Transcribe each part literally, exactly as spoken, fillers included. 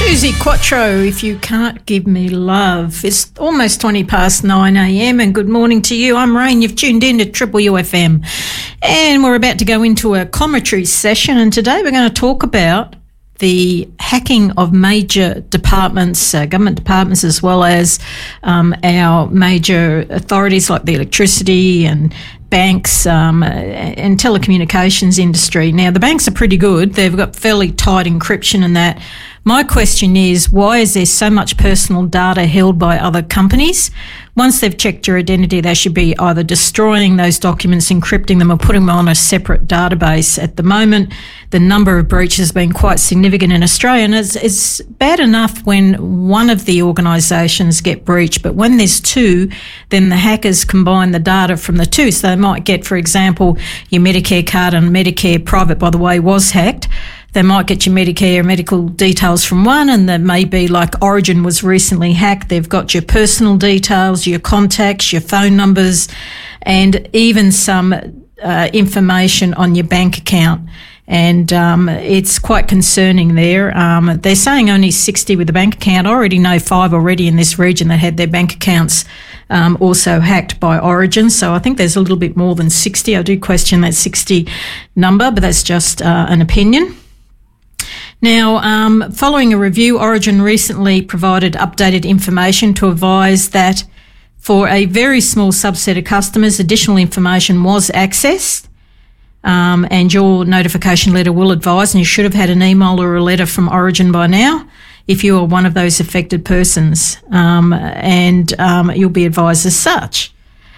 Suzi Quatro, If You Can't Give Me Love. It's almost twenty past nine a.m. and good morning to you. I'm Rain. You've tuned in to Triple U F M. And we're about to go into a commentary session, and today we're going to talk about the hacking of major departments, uh, government departments, as well as um, our major authorities like the electricity and banks um, and telecommunications industry. Now, the banks are pretty good. They've got fairly tight encryption and that. My question is, why is there so much personal data held by other companies? Once they've checked your identity, they should be either destroying those documents, encrypting them, or putting them on a separate database. At the moment, the number of breaches has been quite significant in Australia, and it's, it's bad enough when one of the organisations get breached, but when there's two, then the hackers combine the data from the two. So they might get, for example, your Medicare card and Medicare Private, by the way, was hacked. They might get your Medicare medical details from one, and there may be, like Origin was recently hacked, they've got your personal details, your contacts, your phone numbers, and even some uh, information on your bank account. And um, it's quite concerning there. Um, they're saying only sixty with a bank account. I already know five already in this region that had their bank accounts um, also hacked by Origin. So I think there's a little bit more than sixty. I do question that sixty number, but that's just uh, an opinion. Now, um, following a review, Origin recently provided updated information to advise that for a very small subset of customers, additional information was accessed, um, and your notification letter will advise, and you should have had an email or a letter from Origin by now if you are one of those affected persons, um, and um, you'll be advised as such.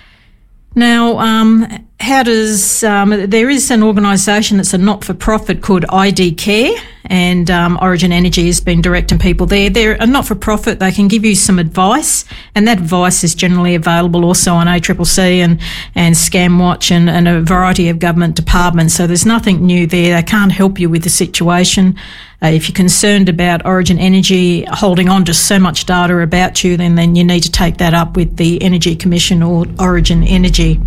Now, um, how does, um, there is an organisation that's a not-for-profit called I D Care, and um, Origin Energy has been directing people there. They're a not-for-profit. They can give you some advice, and that advice is generally available also on A C C C and, and ScamWatch and, and a variety of government departments. So there's nothing new there. They can't help you with the situation. Uh, if you're concerned about Origin Energy holding on to so much data about you, then, then you need to take that up with the Energy Commission or Origin Energy.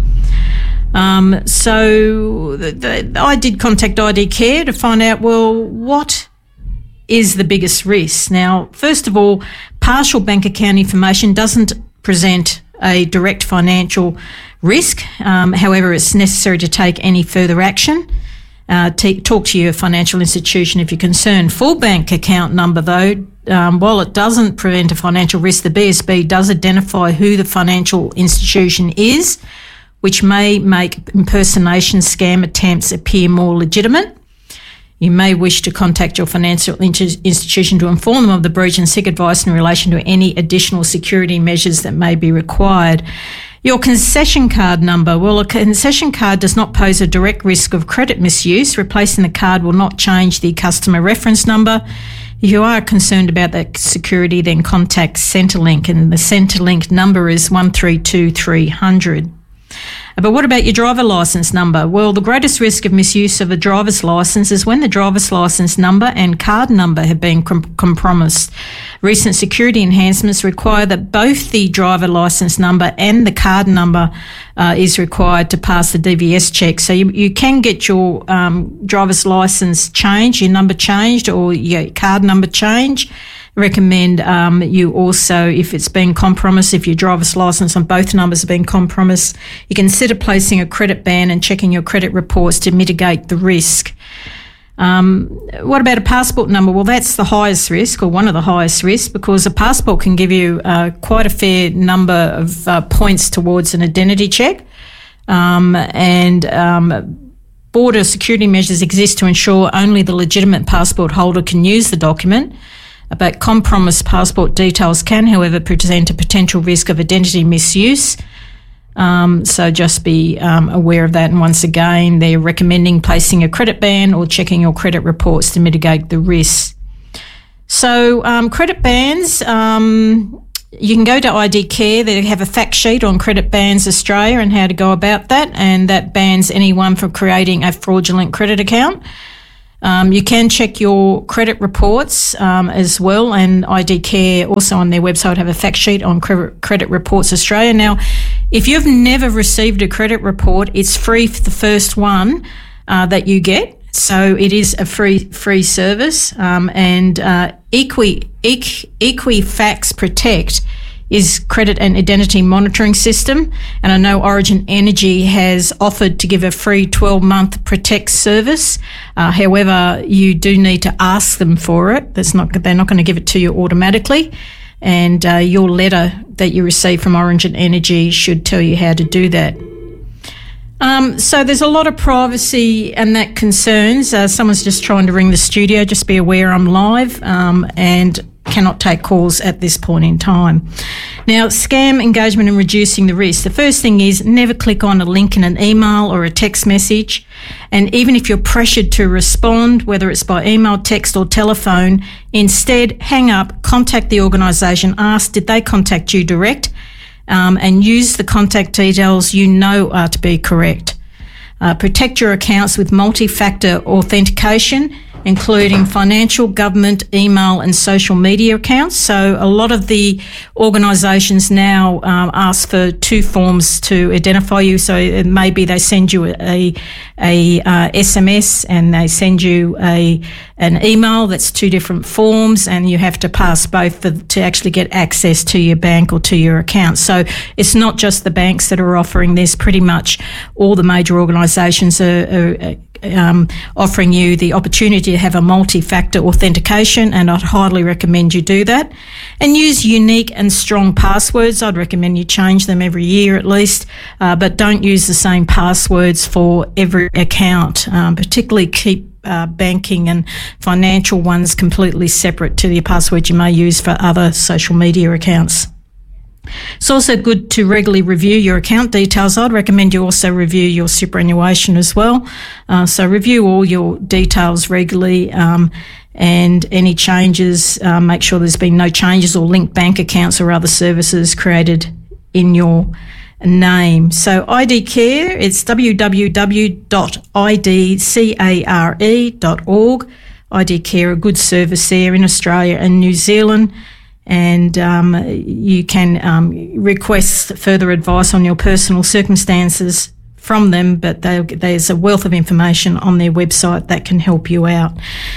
Um, so the, the, I did contact I D Care to find out, well, what is the biggest risk? Now, first of all, partial bank account information doesn't present a direct financial risk. Um, however, it's necessary to take any further action. Uh, t- talk to your financial institution if you're concerned. Full bank account number, though, um, while it doesn't prevent a financial risk, the B S B does identify who the financial institution is, which may make impersonation scam attempts appear more legitimate. You may wish to contact your financial institution to inform them of the breach and seek advice in relation to any additional security measures that may be required. Your concession card number. Well, a concession card does not pose a direct risk of credit misuse. Replacing the card will not change the customer reference number. If you are concerned about that security, then contact Centrelink, and the Centrelink number is one three two three hundred. But what about your driver licence number? Well, the greatest risk of misuse of a driver's licence is when the driver's licence number and card number have been com- compromised. Recent security enhancements require that both the driver licence number and the card number uh, is required to pass the D V S check. So you, you can get your um, driver's licence changed, your number changed, or your card number changed. Recommend um, you also, if it's been compromised, if your driver's licence on both numbers have been compromised, you consider placing a credit ban and checking your credit reports to mitigate the risk. Um, what about a passport number? Well, that's the highest risk, or one of the highest risks, because a passport can give you uh, quite a fair number of uh, points towards an identity check. Um, and um, border security measures exist to ensure only the legitimate passport holder can use the document. But compromised passport details can, however, present a potential risk of identity misuse. Um, so just be um, aware of that. And once again, they're recommending placing a credit ban or checking your credit reports to mitigate the risk. So um, credit bans, um, you can go to I D Care. They have a fact sheet on Credit Bans Australia and how to go about that, and that bans anyone from creating a fraudulent credit account. Um, you can check your credit reports um, as well, and I D Care also on their website have a fact sheet on Credit, Credit Reports Australia. Now, if you've never received a credit report, it's free for the first one uh, that you get. So it is a free free service, um, and uh, Equi, Equi, Equifax Protect is credit and identity monitoring system, and I know Origin Energy has offered to give a free twelve-month Protect service. Uh, however, you do need to ask them for it. That's not they're not going to give it to you automatically, and uh, your letter that you receive from Origin Energy should tell you how to do that. Um, so there's a lot of privacy and that concerns. Uh, someone's just trying to ring the studio. Just be aware I'm live um, and cannot take calls at this point in time. Now, scam engagement and reducing the risk. The first thing is never click on a link in an email or a text message. And even if you're pressured to respond, whether it's by email, text or telephone, instead hang up, contact the organisation, ask did they contact you direct, um, and use the contact details you know are to be correct. Uh, protect your accounts with multi-factor authentication, including financial, government, email and social media accounts. So a lot of the organisations now um, ask for two forms to identify you. So it maybe they send you a, a uh, S M S and they send you a an email. That's two different forms, and you have to pass both for, to actually get access to your bank or to your account. So it's not just the banks that are offering this. Pretty much all the major organisations are, are Um, offering you the opportunity to have a multi-factor authentication, and I'd highly recommend you do that. And use unique and strong passwords. I'd recommend you change them every year at least, uh, but don't use the same passwords for every account. Um, particularly keep uh, banking and financial ones completely separate to the password you may use for other social media accounts. It's also good to regularly review your account details. I'd recommend you also review your superannuation as well. Uh, so review all your details regularly, um, and any changes, uh, make sure there's been no changes or linked bank accounts or other services created in your name. So I D Care, it's w w w dot i d care dot org. I D Care, a good service there in Australia and New Zealand. And um, you can um, request further advice on your personal circumstances from them, but there's a wealth of information on their website that can help you out.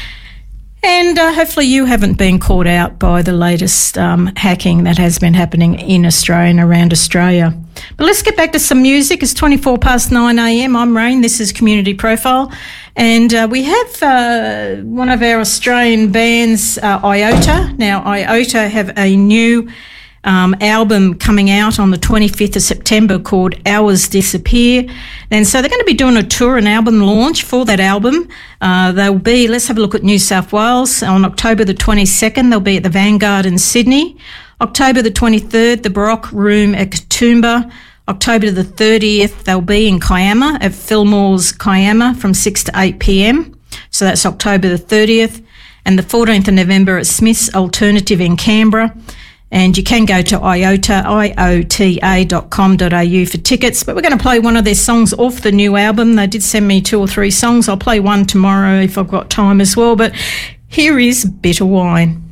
And uh, hopefully you haven't been caught out by the latest um, hacking that has been happening in Australia and around Australia. But let's get back to some music. It's twenty-four past nine a m. I'm Rain. This is Community Profile. And uh, we have uh, one of our Australian bands, uh, Iota. Now, Iota have a new um, album coming out on the twenty-fifth of September called Hours Disappear. And so they're going to be doing a tour, an album launch for that album. Uh, they'll be, let's have a look at New South Wales. On October the twenty-second, they'll be at the Vanguard in Sydney. October the twenty-third, the Baroque Room at Katoomba. October the thirtieth, they'll be in Kiama at Fillmore's Kiama from six to eight p m. So that's October the thirtieth. And the fourteenth of November at Smith's Alternative in Canberra. And you can go to iota, I O T A dot com dot a u for tickets. But we're going to play one of their songs off the new album. They did send me two or three songs. I'll play one tomorrow if I've got time as well. But here is Bitter Wine.